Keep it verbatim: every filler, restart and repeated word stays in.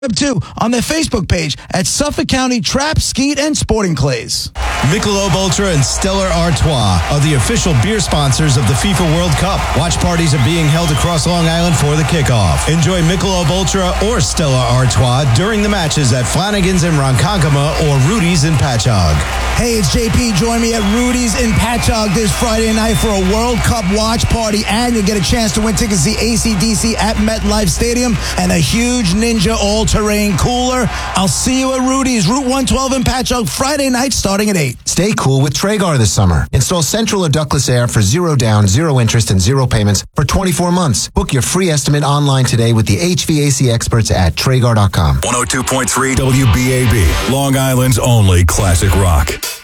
too on their Facebook page at Suffolk County Trap, Skeet, and Sporting Clays. Michelob Ultra and Stella Artois are the official beer sponsors of the FIFA World Cup. Watch parties are being held across Long Island for the kickoff. Enjoy Michelob Ultra or Stella Artois during the matches at Flanagan's in Ronkonkoma or Rudy's in Patchogue. Hey, it's J P. Join me at Rudy's in Patchogue this Friday night for a World Cup watch party, and you'll get a chance to win tickets to A C D C at MetLife Stadium and a huge Ninja all-terrain cooler. I'll see you at Rudy's, Route one twelve in Patchogue, Friday night starting at eight. Stay cool with Traegar this summer. Install central or ductless air for zero down, zero interest, and zero payments for twenty-four months. Book your free estimate online today with the H V A C experts at Traegar dot com. one oh two point three W B A B, Long Island's only classic rock.